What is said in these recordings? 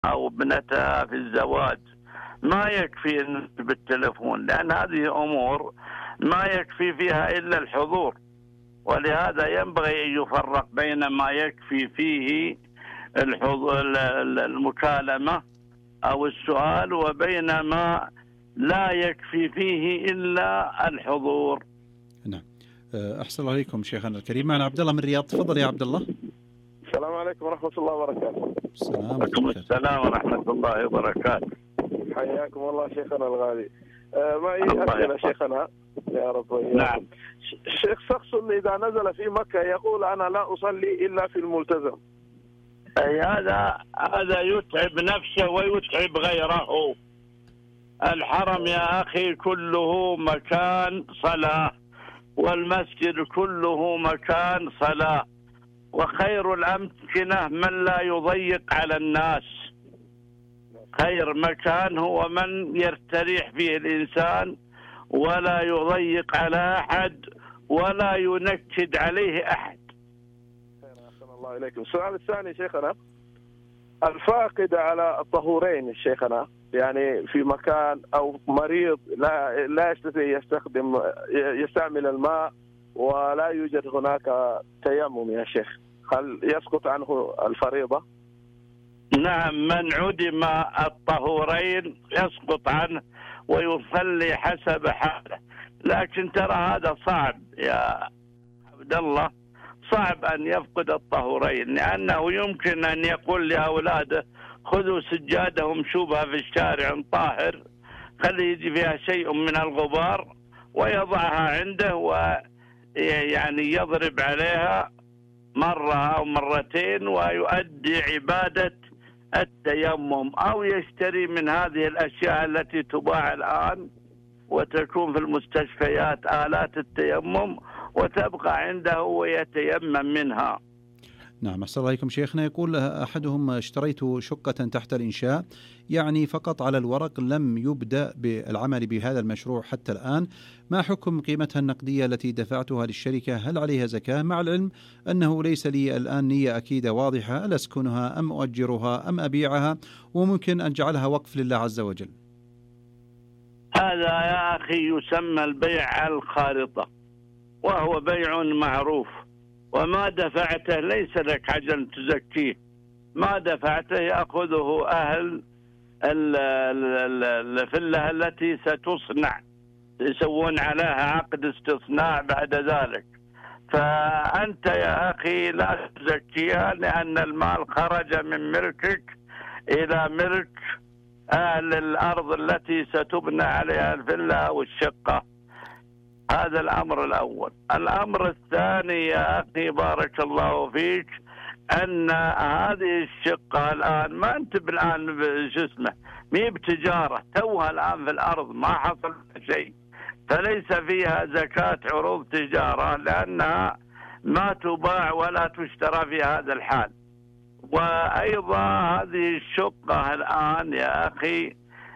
أو ابنتها في الزواج، ما يكفي بالتلفون، لأن هذه أمور ما يكفي فيها إلا الحضور. ولهذا ينبغي أن يفرق بين ما يكفي فيه المكالمة أو السؤال، وبين ما لا يكفي فيه إلا الحضور. نعم. أحسن الله عليكم شيخنا الكريم. معنا عبد الله من الرياض. تفضل يا عبد الله. السلام عليكم ورحمة الله وبركاته. السلام ورحمة الله وبركاته. حياكم الله شيخنا الغالي. معي أسئلة شيخنا يا رب وإياكم. نعم. الشيخ شخص إذا نزل في مكة يقول أنا لا أصلي إلا في الملتزم. أي هذا يتعب نفسه ويتعب غيره. الحرم يا أخي كله مكان صلاة، والمسجد كله مكان صلاة، وخير الأمكنة من لا يضيق على الناس. خير مكان هو من يستريح فيه الإنسان ولا يضيق على أحد ولا ينكد عليه أحد. أحسن الله إليكم. السؤال الثاني شيخنا، الفاقد على الطهورين شيخنا، يعني في مكان أو مريض لا يستطيع يستعمل الماء ولا يوجد هناك تيمم يا شيخ، هل يسقط عنه الفريضة؟ نعم، من عدم الطهورين يسقط عنه ويصلي حسب حاله، لكن ترى هذا صعب يا عبد الله، صعب أن يفقد الطهورين، لأنه يمكن أن يقول لأولاده خذوا سجادة وامشوبها في الشارع طاهر، خلي يجي فيها شيء من الغبار ويضعها عنده ويعني يضرب عليها مرة أو مرتين ويؤدي عبادة التيمم، أو يشتري من هذه الأشياء التي تباع الآن وتكون في المستشفيات آلات التيمم وتبقى عنده ويتيمم منها. نعم. أحسن الله عليكم شيخنا. يقول أحدهم اشتريت شقة تحت الإنشاء، يعني فقط على الورق، لم يبدأ بالعمل بهذا المشروع حتى الآن، ما حكم قيمتها النقدية التي دفعتها للشركة؟ هل عليها زكاة؟ مع العلم أنه ليس لي الآن نية أكيدة واضحة، هل أسكنها أم أؤجرها أم أبيعها، وممكن أن أجعلها وقف لله عز وجل؟ هذا يا أخي يسمى البيع الخارطة، وهو بيع معروف، وما دفعته ليس لك عجل تزكيه، ما دفعته يأخذه أهل الفلة التي ستصنع، يسوون عليها عقد استصناع بعد ذلك، فأنت يا أخي لا تزكيها، لأن المال خرج من ملكك إلى ملك أهل الأرض التي ستبنى عليها الفلة أو الشقة. هذا الأمر الأول. الأمر الثاني يا أخي بارك الله فيك، أن هذه الشقة الآن ما أنت بالآن بجسمه مي بتجارة، توها الآن في الأرض ما حصل شيء، فليس فيها زكاة عروض تجارة، لأنها ما تباع ولا تشترى في هذا الحال. وأيضا هذه الشقة الآن يا أخي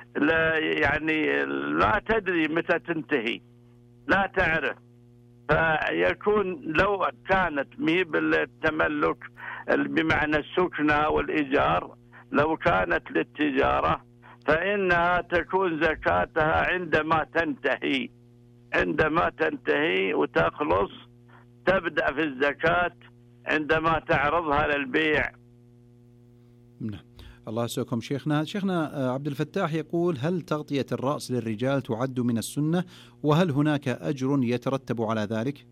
لا تدري متى تنتهي، لا تعرف، فيكون لو كانت مي بالتملك بمعنى السكنة والإيجار، لو كانت للتجارة فإنها تكون زكاتها عندما تنتهي وتخلص، تبدأ في الزكاة عندما تعرضها للبيع. نعم. الله يسعدكم شيخنا عبد الفتاح يقول هل تغطية الرأس للرجال تعد من السنة، وهل هناك أجر يترتب على ذلك؟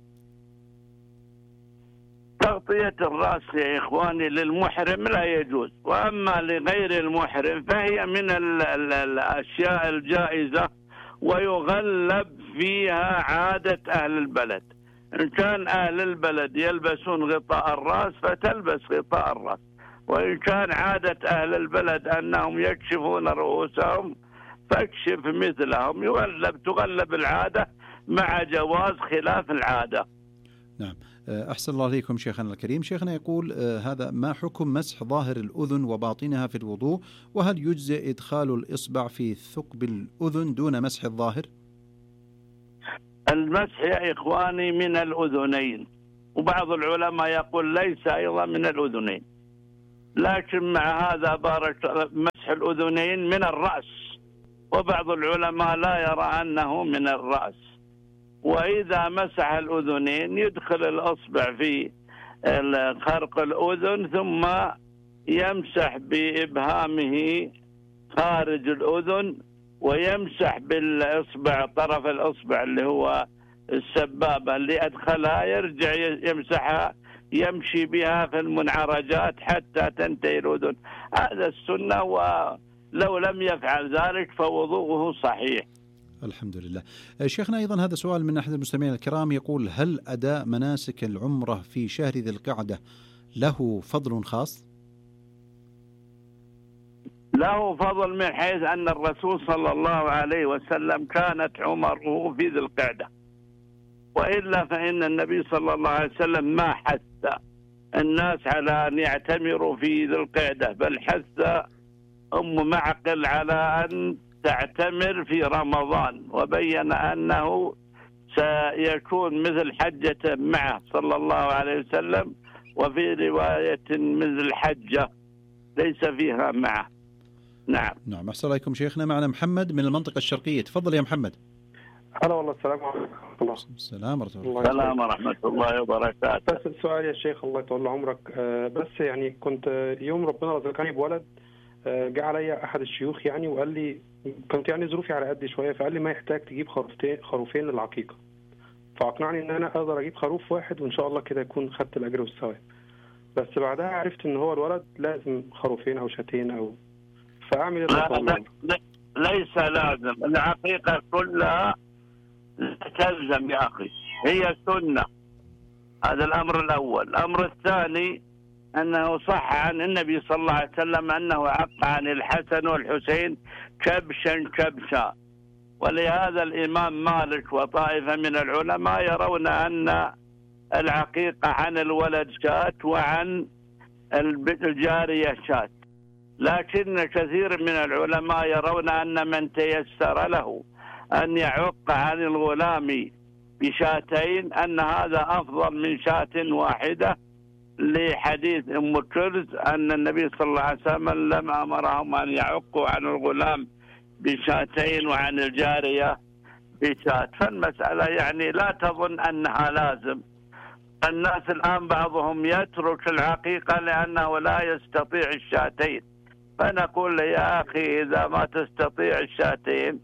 تغطية الرأس يا إخواني للمحرم لا يجوز، وأما لغير المحرم فهي من الأشياء الجائزة ويغلب فيها عادة أهل البلد. إن كان أهل البلد يلبسون غطاء الرأس فتلبس غطاء الرأس، وإن كان عادة أهل البلد أنهم يكشفون رؤوسهم فاكشف مثلهم، تغلب العادة مع جواز خلاف العادة. نعم. أحسن الله عليكم شيخنا الكريم. شيخنا يقول هذا ما حكم مسح ظاهر الأذن وباطنها في الوضوء، وهل يجزئ إدخال الإصبع في ثقب الأذن دون مسح الظاهر؟ المسح يا إخواني من الأذنين، وبعض العلماء يقول ليس أيضا من الأذنين. لكن مع هذا بارك مسح الأذنين من الرأس، وبعض العلماء لا يرى أنه من الرأس. وإذا مسح الأذنين يدخل الأصبع في خرق الأذن ثم يمسح بإبهامه خارج الأذن، ويمسح بالإصبع طرف الإصبع اللي هو السبابة اللي أدخلها، يرجع يمسحها يمشي بها في المنعرجات حتى تنتهي الأذن. هذا السنة، ولو لم يفعل ذلك فوضوءه صحيح. الحمد لله. شيخنا أيضا هذا سؤال من أحد المستمعين الكرام يقول: هل أداء مناسك العمرة في شهر ذي القعدة له فضل خاص؟ له فضل من حيث أن الرسول صلى الله عليه وسلم كانت عمره في ذي القعدة، وإلا فإن النبي صلى الله عليه وسلم ما حث الناس على أن يعتمروا في ذي القعدة، بل حث أم معقل على أن تعتمر في رمضان، وبين أنه سيكون مثل حجة معه صلى الله عليه وسلم، وفي رواية مثل حجة ليس فيها معه. نعم. أحسن عليكم شيخنا. معنا محمد من المنطقة الشرقية، تفضل يا محمد. هلا والله. السلام عليكم. السلام ورحمة الله وبركاته. بس السؤال يا شيخ، الله يطول عمرك، بس يعني كنت يوم ربنا رزقني بولد، جاء علي أحد الشيوخ يعني وقال لي، كنت يعني ظروفي على قد شوية، فقال لي ما يحتاج تجيب خروفين للعقيقة، فأقنعني إن أنا أقدر أجيب خروف واحد وإن شاء الله كده يكون خدت الأجر والثواب. بس بعدها عرفت إن هو الولد لازم خروفين أو شاتين أو، فأعمل إيه؟ ليس لازم، العقيقة كلها تلزم يا أخي، هي سنة. هذا الأمر الأول. الأمر الثاني أنه صح عن النبي صلى الله عليه وسلم أنه عق عن الحسن والحسين كبشا، ولهذا الإمام مالك وطائفة من العلماء يرون أن العقيقة عن الولد شات وعن الجارية شات، لكن كثير من العلماء يرون أن من تيسر له أن يعق عن الغلام بشاتين أن هذا أفضل من شاة واحدة، لحديث أم كرز أن النبي صلى الله عليه وسلم لم أمرهم أن يعقوا عن الغلام بشاتين وعن الجارية بشات. فالمسألة يعني لا تظن أنها لازم. الناس الآن بعضهم يترك العقيقة لأنه لا يستطيع الشاتين، فنقول له يا أخي إذا ما تستطيع الشاتين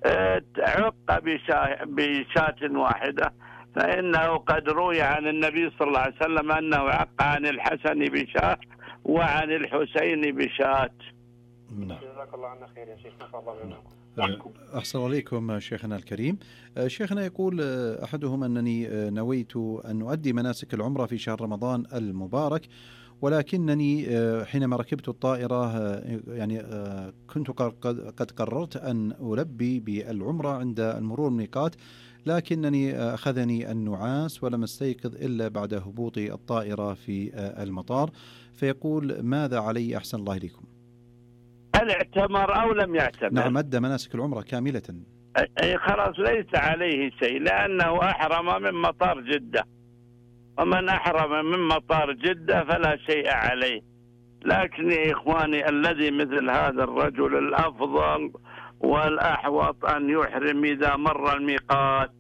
عق بشاة واحدة، فإنه قد روي عن النبي صلى الله عليه وسلم أنه عق عن الحسن بشاة وعن الحسين بشاة. جزاك الله عنا خير يا شيخ. الله أحسن عليكم شيخنا الكريم. شيخنا يقول أحدهم أنني نويت أن أؤدي مناسك العمرة في شهر رمضان المبارك، ولكنني حينما ركبت الطائرة يعني كنت قد قررت أن ألبي بالعمرة عند المرور الميقات، لكنني أخذني النعاس ولم أستيقظ إلا بعد هبوط الطائرة في المطار، فيقول ماذا علي أحسن الله إليكم؟ هل اعتمر أو لم يعتمر؟ نعم، أدى مناسك العمرة كاملة. أي خلاص ليس عليه شيء، لأنه أحرم من مطار جدة، ومن أحرم من مطار جدة فلا شيء عليه. لكن يا إخواني الذي مثل هذا الرجل الأفضل والأحوط أن يحرم إذا مر الميقات.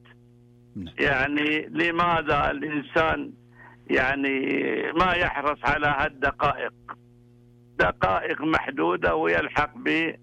يعني لماذا الإنسان يعني ما يحرص على هالدقائق؟ دقائق محدودة ويلحق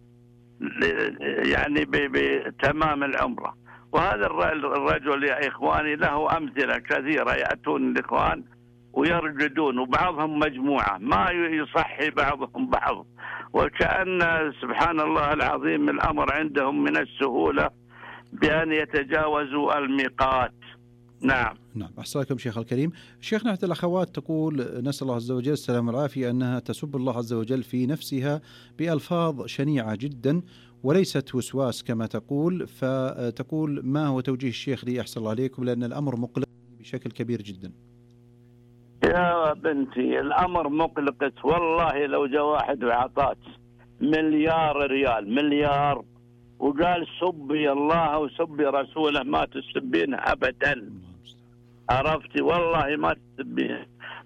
يعني بتمام العمرة. وهذا الرجل يا إخواني له أمثلة كثيرة، يأتون الإخوان ويرجدون، وبعضهم مجموعة ما يصحي بعضهم بعض، وكأن سبحان الله العظيم الأمر عندهم من السهولة بأن يتجاوزوا الميقات. نعم. أحسن لكم شيخ الكريم. شيخنا أحد الأخوات تقول نسأل الله عز وجل السلام والعافية أنها تسب الله عز وجل في نفسها بألفاظ شنيعة جدا وليست وسواس كما تقول، فتقول ما هو توجيه الشيخ لي أحسن الله عليكم، لأن الأمر مقلق بشكل كبير جدا. يا بنتي الأمر مقلق والله. لو جاء واحد وعطاك مليار ريال، مليار، وقال سبي الله وسبي رسوله، ما تسبينه أبدا، عرفتي؟ والله ما تسبينه.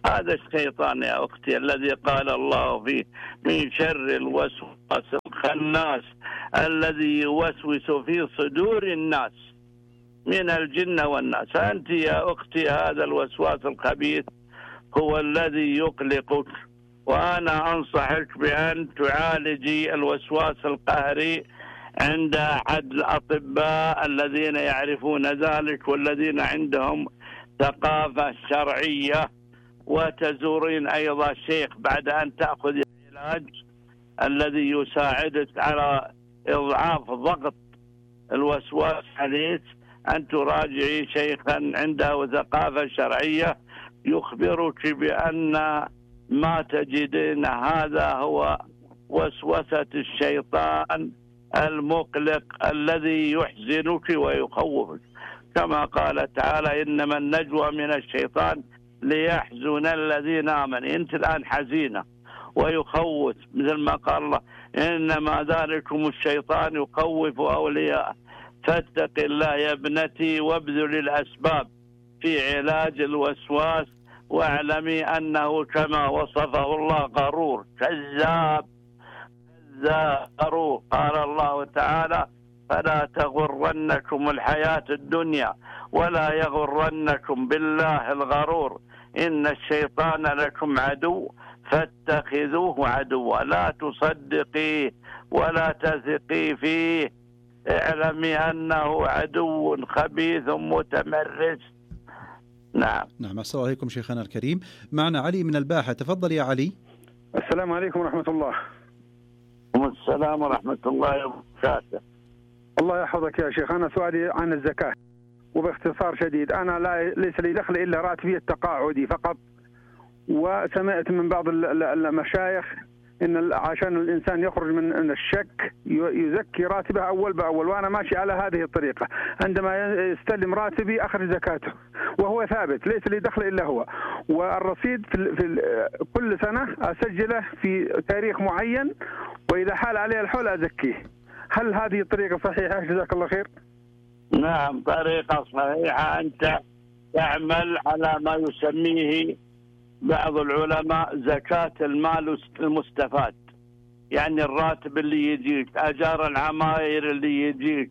هذا الشيطان يا أختي الذي قال الله فيه من شر الوسواس الخناس الذي يوسوس في صدور الناس من الجن والناس. فأنت يا أختي هذا الوسواس الخبيث هو الذي يقلقك، وأنا أنصحك بأن تعالجي الوسواس القهري عند أحد الأطباء الذين يعرفون ذلك والذين عندهم ثقافة شرعية، وتزورين أيضا شيخ بعد أن تأخذ العلاج الذي يساعدك على إضعاف ضغط الوسواس عليك، أن تراجعي شيخا عنده ثقافة شرعية يخبرك بأن ما تجدين هذا هو وسوسة الشيطان المقلق الذي يحزنك ويخوفك، كما قال تعالى إنما النجوى من الشيطان ليحزن الذين آمنوا. أنت الآن حزينة ويخوف، مثل ما قال الله إنما ذلكم الشيطان يخوف أولياء، فاتق الله يا ابنتي وابذل الأسباب في علاج الوسواس، واعلمي أنه كما وصفه الله غرور كذاب غرور. قال الله تعالى فلا تغرنكم الحياة الدنيا ولا يغرنكم بالله الغرور إن الشيطان لكم عدو فاتخذوه عدوا لا تصدقيه ولا تثقي فيه، اعلمي أنه عدو خبيث متمرس. نعم السلام عليكم شيخنا الكريم. معنا علي من الباحة، تفضل يا علي. السلام عليكم ورحمة الله. السلام ورحمة الله وبركاته. الله يحفظك يا شيخ. أنا سؤالي عن الزكاة وباختصار شديد. أنا ليس لي دخل إلا راتبي التقاعدي فقط، وسمعت من بعض المشايخ إن عشان الإنسان يخرج من الشك يزكي راتبه أول بأول، وأنا ماشي على هذه الطريقة. عندما يستلم راتبي أخرج زكاته وهو ثابت، ليس لي دخل إلا هو، والرصيد في كل سنة أسجله في تاريخ معين، وإذا حال عليه الحول أزكيه. هل هذه الطريقة صحيحة؟ جزاك الله خير. نعم طريقة صحيحة. أنت تعمل على ما يسميه بعض العلماء زكاة المال المستفاد، يعني الراتب اللي يجيك، أجار العماير اللي يجيك،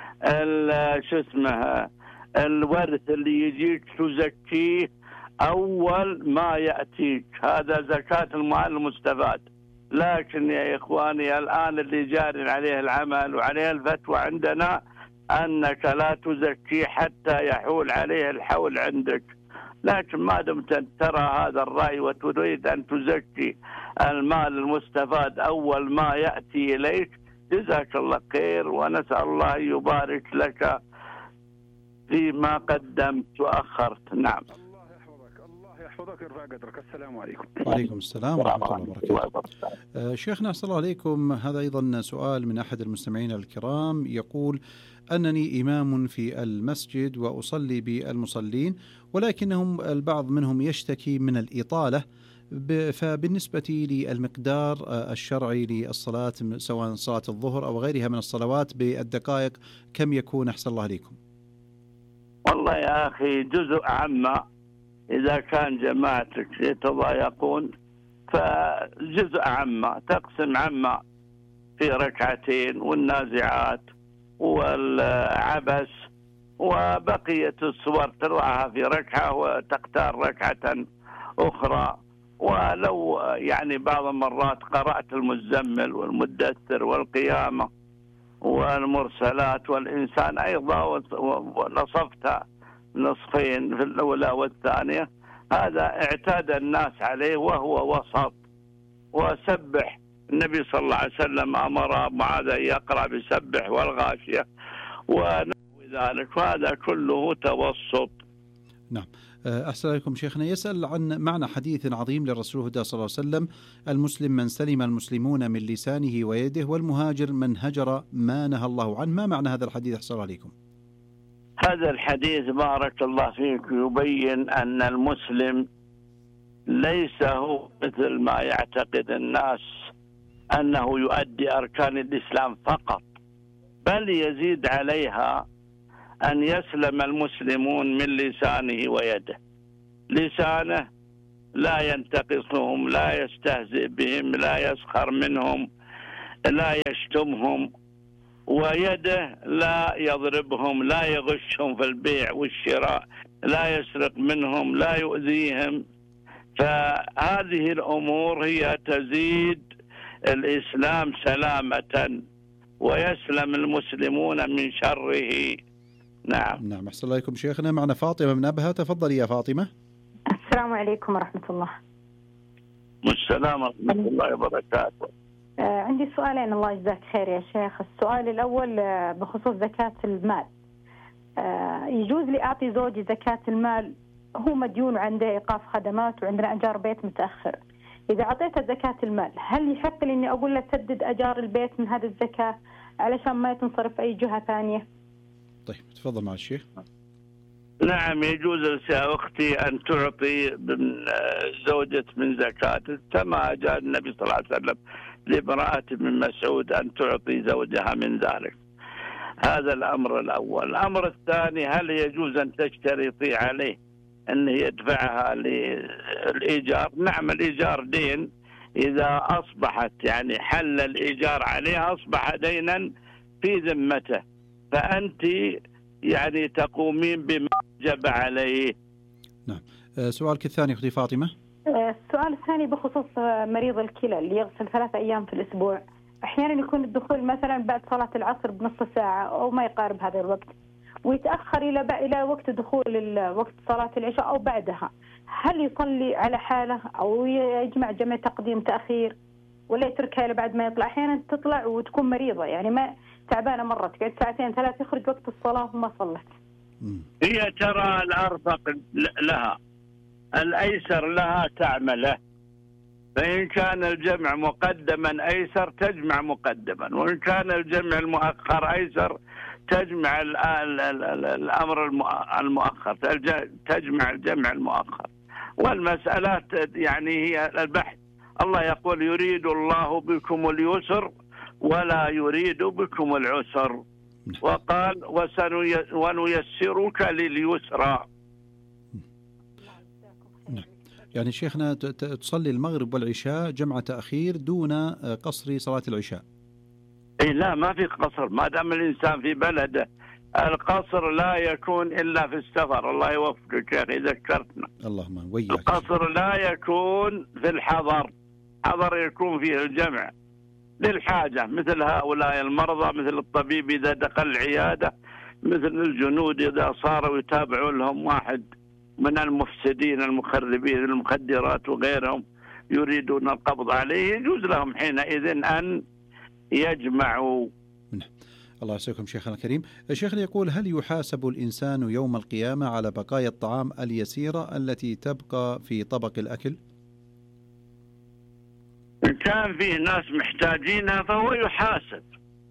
شو اسمه الورث اللي يجيك تزكيه أول ما يأتيك، هذا زكاة المال المستفاد. لكن يا إخواني الآن اللي جاري عليه العمل وعليه الفتوى عندنا أنك لا تزكي حتى يحول عليه الحول عندك. لكن ما دمت ترى هذا الرأي وتريد أن تزكي المال المستفاد أول ما يأتي إليك، جزاك الله خير، ونسأل الله يبارك لك فيما قدمت وأخرت. نعم. الله يحفظك يرفع قدرك. السلام عليكم. وعليكم السلام ورحمة الله وبركاته. شيخنا أحسن الله عليكم. هذا أيضا سؤال من أحد المستمعين الكرام، يقول أنني إمام في المسجد وأصلي بالمصلين، ولكنهم البعض منهم يشتكي من الإطالة، فبالنسبة للمقدار الشرعي للصلاة سواء صلاة الظهر أو غيرها من الصلوات بالدقائق كم يكون؟ أحسن الله عليكم. والله يا أخي جزء عما إذا كان جماعتك يتضايقون فجزء عما تقسم عما في ركعتين، والنازعات والعبس وبقية الصور تضعها في ركعة وتختار ركعة أخرى. ولو يعني بعض المرات قرأت المزمل والمدثر والقيامة والمرسلات والإنسان أيضا ونصفتها نصفين في الأولى والثانية، هذا اعتاد الناس عليه وهو وسط. وسبح، النبي صلى الله عليه وسلم أمر معاذ أن يقرأ بسبح والغاشية ونحو ذلك، وهذا كله توسط. نعم. أحسن عليكم شيخنا. يسأل عن معنى حديث عظيم للرسول صلى الله عليه وسلم: المسلم من سلم المسلمون من لسانه ويده، والمهاجر من هجر ما نهى الله عنه. ما معنى هذا الحديث؟ أحسن عليكم. هذا الحديث بارك الله فيك يبين أن المسلم ليس هو مثل ما يعتقد الناس أنه يؤدي أركان الإسلام فقط، بل يزيد عليها أن يسلم المسلمون من لسانه ويده. لسانه لا ينتقصهم، لا يستهزئ بهم، لا يسخر منهم، لا يشتمهم، ويده لا يضربهم، لا يغشهم في البيع والشراء، لا يسرق منهم، لا يؤذيهم. فهذه الأمور هي تزيد الإسلام سلامة ويسلم المسلمون من شره. نعم. نعم، أحسن الله إليكم شيخنا. معنا فاطمة من أبها، تفضلي يا فاطمة. السلام عليكم ورحمة الله. والسلام ورحمة الله وبركاته. عندي سؤالين، الله يجزاك خير يا شيخ. السؤال الأول بخصوص زكاة المال. يجوز لي أعطي زوجي زكاة المال؟ هو مديون عنده إيقاف خدمات وعندنا أجار بيت متأخر. إذا أعطيته زكاة المال هل يحق لي إني أقول له سدد أجار البيت من هذه الزكاة علشان ما تنصرف أي جهة ثانية؟ طيب تفضل مع الشيخ. نعم، يجوز يا أختي أن تعطي من زوجة من زكاة، كما جاء النبي صلى الله عليه وسلم لامرأة من مسعود أن تعطي زوجها من ذلك. هذا الأمر الأول. الأمر الثاني، هل يجوز أن تشترطي عليه أن يدفعها للإيجار؟ نعم، الإيجار دين، إذا أصبحت يعني حل الإيجار عليها أصبح دينا في ذمته، فأنت يعني تقومين بما وجب عليه. نعم. سؤالك الثاني أختي فاطمة. السؤال الثاني بخصوص مريض الكلى اللي يغسل 3 أيام في الأسبوع. أحيانا يكون الدخول مثلا بعد صلاة العصر بنصف ساعة أو ما يقارب هذا الوقت، ويتأخر إلى وقت دخول وقت صلاة العشاء أو بعدها. هل يصلي على حاله أو يجمع جمع تقديم تأخير، ولا يتركها إلى بعد ما يطلع؟ أحيانا تطلع وتكون مريضة، يعني ما تعبانة مرة، تقعد 2-3 يخرج وقت الصلاة وما صلت. هي ترى الأرفق لها، الأيسر لها تعمله. فإن كان الجمع مقدما أيسر تجمع مقدما، وإن كان الجمع المؤخر أيسر تجمع الأمر المؤخر، تجمع الجمع المؤخر. والمسألة يعني هي البحث. الله يقول يريد الله بكم اليسر ولا يريد بكم العسر، وقال ونيسرك لليسرى. يعني شيخنا تصلي المغرب والعشاء جمع تأخير دون قصر صلاة العشاء؟ إيه لا، ما في قصر ما دام الإنسان في بلده. القصر لا يكون إلا في السفر. الله يوفقك يا أخي، ذكرتنا. اللهم وياك. القصر لا يكون في الحضر. حضر يكون فيه الجمع للحاجة، مثل هؤلاء المرضى، مثل الطبيب إذا دخل العيادة، مثل الجنود إذا صاروا يتابعوا لهم واحد من المفسدين المخربين المخدرات وغيرهم يريدون القبض عليه، يجوز لهم حينئذ أن يجمعوا. الله يسعدكم شيخنا الكريم. شيخنا يقول: هل يحاسب الإنسان يوم القيامة على بقايا الطعام اليسيرة التي تبقى في طبق الأكل؟ إن كان فيه ناس محتاجينها فهو يحاسب،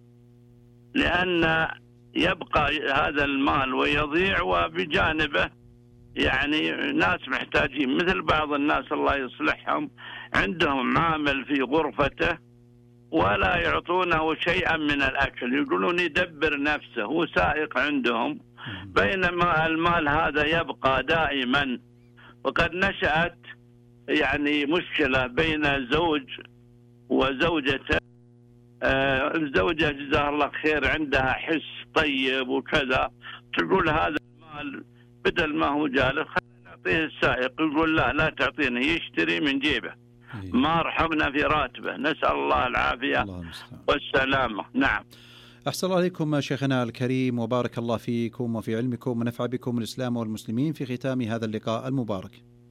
لأن يبقى هذا المال ويضيع، وبجانبه يعني ناس محتاجين، مثل بعض الناس الله يصلحهم عندهم عامل في غرفته ولا يعطونه شيئا من الأكل، يقولون يدبر نفسه، هو سائق عندهم، بينما المال هذا يبقى دائما. وقد نشأت يعني مشكلة بين زوج وزوجته. الزوجة جزاها الله خير عندها حس طيب وكذا، تقول هذا المال بدل ما هو جالس خلينا نعطيه السائق، يقول لا تعطيني، يشتري من جيبه، ما رحمنا في راتبه. نسأل الله العافية والسلامة. نعم. أحسن الله عليكم شيخنا الكريم، وبارك الله فيكم وفي علمكم، ونفع بكم الإسلام والمسلمين في ختام هذا اللقاء المبارك.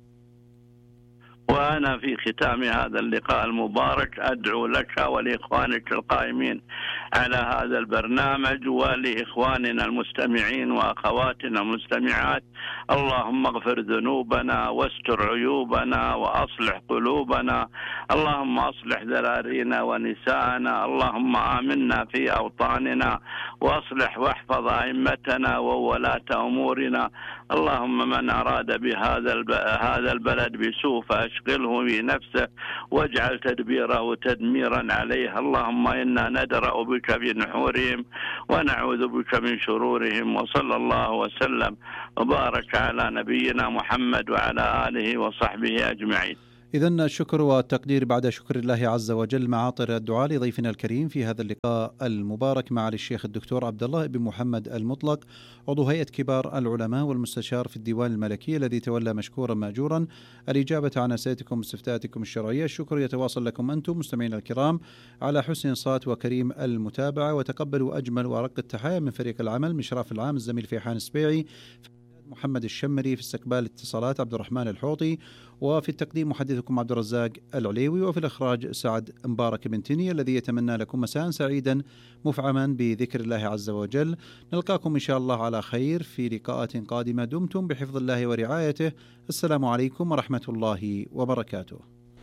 وأنا في ختام هذا اللقاء المبارك أدعو لك ولإخوانك القائمين على هذا البرنامج ولإخواننا المستمعين وأخواتنا المستمعات: اللهم اغفر ذنوبنا واستر عيوبنا وأصلح قلوبنا، اللهم أصلح ذرارينا ونساءنا، اللهم آمنا في أوطاننا وأصلح واحفظ أئمتنا وولاة أمورنا، اللهم من أراد بهذا البلد بسوء واشغله بنفسه واجعل تدبيره تدميرا عليه. اللهم إنا ندرأ بك بنحورهم ونعوذ بك من شرورهم. وصلى الله وسلم وبارك على نبينا محمد وعلى آله وصحبه أجمعين. إذن الشكر والتقدير بعد شكر الله عز وجل معاطر الدعاء لضيفنا الكريم في هذا اللقاء المبارك مع الشيخ الدكتور عبد الله بن محمد المطلق، عضو هيئة كبار العلماء والمستشار في الديوان الملكي، الذي تولى مشكورا مأجورا الإجابة عن أسئلتكم واستفتاءاتكم الشرعية. الشكر يتواصل لكم أنتم مستمعينا الكرام على حسن صوت وكريم المتابعة، وتقبلوا أجمل وأرق التحايا من فريق العمل، من شراف العام الزميل فيحان السبيعي، محمد الشمري، في استقبال الاتصالات عبد الرحمن الحوطي، وفي التقديم محدثكم عبد الرزاق العليوي، وفي الإخراج سعد مبارك بن تني، الذي يتمنى لكم مساء سعيدا مفعما بذكر الله عز وجل. نلقاكم إن شاء الله على خير في لقاءات قادمة. دمتم بحفظ الله ورعايته. السلام عليكم ورحمة الله وبركاته.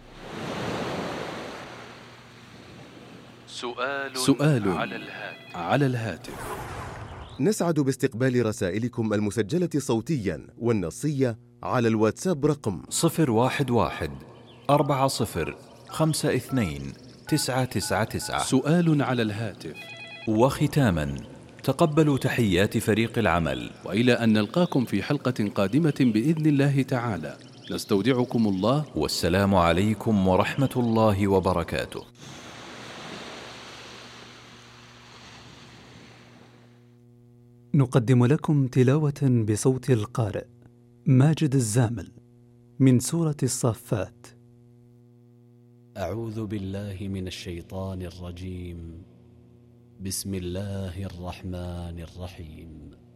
سؤال على الهاتف. نسعد باستقبال رسائلكم المسجلة صوتيا والنصية على الواتساب رقم 011-40-52-999. سؤال على الهاتف. وختاما، تقبلوا تحيات فريق العمل، وإلى أن نلقاكم في حلقة قادمة بإذن الله تعالى، نستودعكم الله، والسلام عليكم ورحمة الله وبركاته. نقدم لكم تلاوة بصوت القارئ ماجد الزامل من سورة الصافات. أعوذ بالله من الشيطان الرجيم. بسم الله الرحمن الرحيم.